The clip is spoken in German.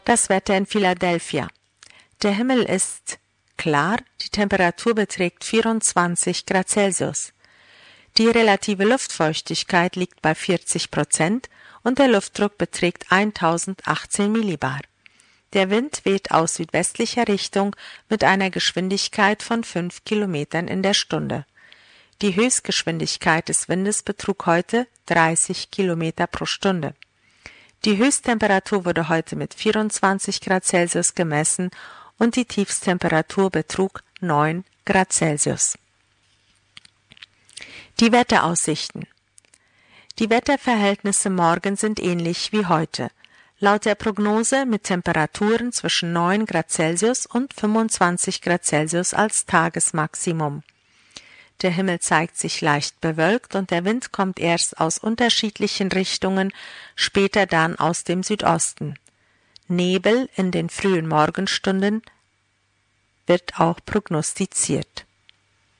Das Wetter in Philadelphia. Der Himmel ist klar, die Temperatur beträgt 24 Grad Celsius. Die relative Luftfeuchtigkeit liegt bei 40% und der Luftdruck beträgt 1018 Millibar. Der Wind weht aus südwestlicher Richtung mit einer Geschwindigkeit von 5 Kilometern in der Stunde. Die Höchstgeschwindigkeit des Windes betrug heute 30 Kilometer pro Stunde. Die Höchsttemperatur wurde heute mit 24 Grad Celsius gemessen und die Tiefsttemperatur betrug 9 Grad Celsius. Die Wetteraussichten. Die Wetterverhältnisse morgen sind ähnlich wie heute. Laut der Prognose mit Temperaturen zwischen 9 Grad Celsius und 25 Grad Celsius als Tagesmaximum. Der Himmel zeigt sich leicht bewölkt und der Wind kommt erst aus unterschiedlichen Richtungen, später dann aus dem Südosten. Nebel in den frühen Morgenstunden wird auch prognostiziert.